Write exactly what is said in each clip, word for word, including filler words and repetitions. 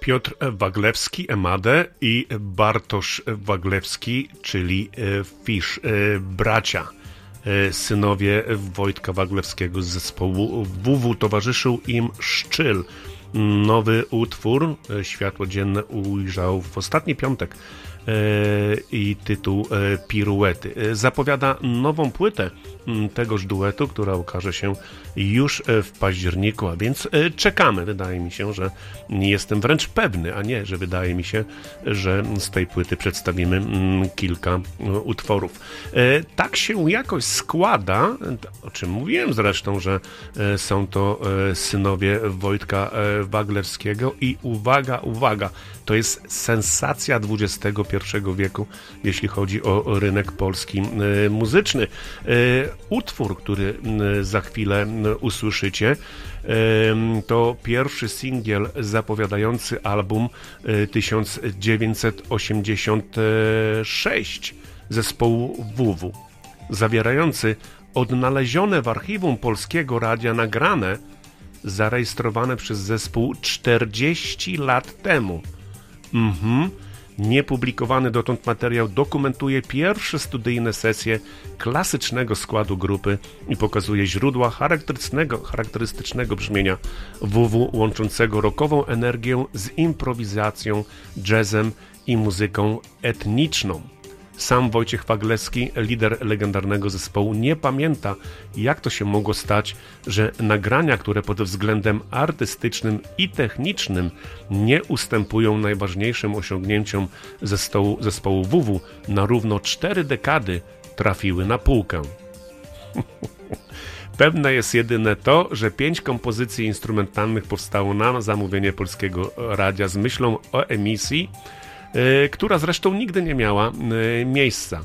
Piotr Waglewski, Emadę i Bartosz Waglewski, czyli Fish, bracia, synowie Wojtka Waglewskiego z zespołu W W. Towarzyszył im Szczyl. Nowy utwór, światło dzienne, ujrzał w ostatni piątek i tytuł Piruety. Zapowiada nową płytę tegoż duetu, która ukaże się już w październiku, a więc czekamy. Wydaje mi się, że nie jestem wręcz pewny, a nie, że wydaje mi się, że z tej płyty przedstawimy kilka utworów. Tak się jakoś składa, o czym mówiłem zresztą, że są to synowie Wojtka Waglewskiego i uwaga, uwaga, to jest sensacja dwudziestego pierwszego wieku, jeśli chodzi o rynek polski muzyczny. Utwór, który za chwilę usłyszycie, to pierwszy singiel zapowiadający album tysiąc dziewięćset osiemdziesiąt sześć zespołu W W, zawierający odnalezione w archiwum Polskiego Radia nagrane zarejestrowane przez zespół czterdzieści lat temu. Mhm. Niepublikowany dotąd materiał dokumentuje pierwsze studyjne sesje klasycznego składu grupy i pokazuje źródła charakterystycznego, charakterystycznego brzmienia W W, łączącego rockową energię z improwizacją, jazzem i muzyką etniczną. Sam Wojciech Waglewski, lider legendarnego zespołu, nie pamięta, jak to się mogło stać, że nagrania, które pod względem artystycznym i technicznym nie ustępują najważniejszym osiągnięciom zespołu, zespołu W W, na równo cztery dekady trafiły na półkę. Pewne jest jedyne to, że pięć kompozycji instrumentalnych powstało na zamówienie Polskiego Radia z myślą o emisji, która zresztą nigdy nie miała miejsca.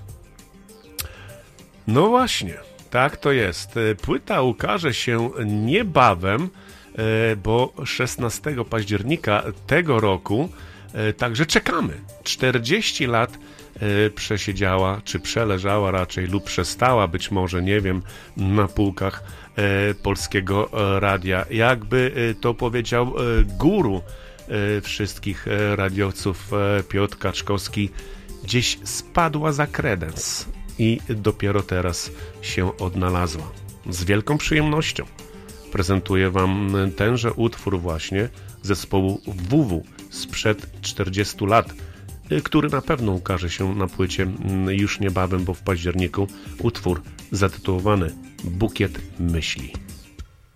No właśnie, tak to jest. Płyta ukaże się niebawem, bo szesnastego października tego roku, także czekamy. czterdzieści lat przesiedziała, czy przeleżała raczej, lub przestała być może, nie wiem, na półkach Polskiego Radia. Jakby to powiedział guru wszystkich radiowców Piotr Kaczkowski, gdzieś spadła za kredens i dopiero teraz się odnalazła. Z wielką przyjemnością prezentuję wam tenże utwór właśnie zespołu W W sprzed czterdziestu lat, który na pewno ukaże się na płycie już niebawem, bo w październiku, utwór zatytułowany Bukiet myśli.